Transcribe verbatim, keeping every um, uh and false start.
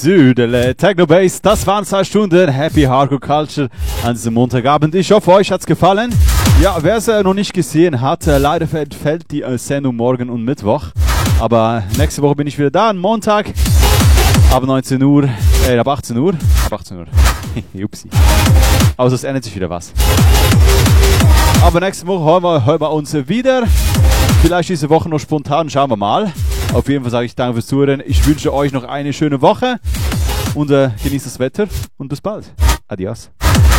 Südele Techno Bass, das waren zwei Stunden Happy Hardcore Culture an diesem Montagabend. Ich hoffe, euch hat's gefallen. Ja, wer es äh, noch nicht gesehen hat, äh, leider fällt die äh, Sendung morgen und Mittwoch. Aber nächste Woche bin ich wieder da, am Montag, ab neunzehn Uhr, äh, ab achtzehn Uhr, ab achtzehn Uhr. Upsi. Also es ändert sich wieder was. Aber nächste Woche hören wir, hören wir uns wieder. Vielleicht diese Woche noch spontan, schauen wir mal. Auf jeden Fall sage ich danke fürs Zuhören. Ich wünsche euch noch eine schöne Woche und äh, genießt das Wetter und bis bald. Adios.